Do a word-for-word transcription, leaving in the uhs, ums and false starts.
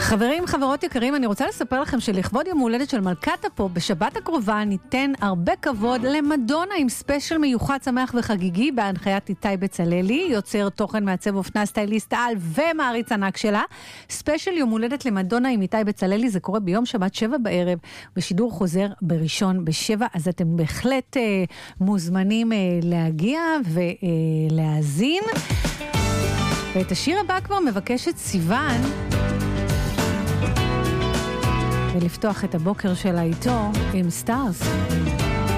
חברים, חברות יקרים, אני רוצה לספר לכם שלכבוד יום הולדת של מלכת הפופ, בשבת הקרובה ניתן הרבה כבוד למדונה עם ספיישל מיוחד, שמח וחגיגי בהנחיית איתי בצללי, יוצר תוכן, מעצב אופנה, סטייליסט על ומעריץ ענק שלה. ספיישל יום הולדת למדונה עם איתי בצללי, זה קורה ביום שבת שבע בערב, בשידור חוזר בראשון בשבע, אז אתם בהחלט אה, מוזמנים אה, להגיע ולהאזין. ואת השיר הבא כבר מבקשת סיוון, ולפתוח את הבוקר שלה איתו עם סטארס.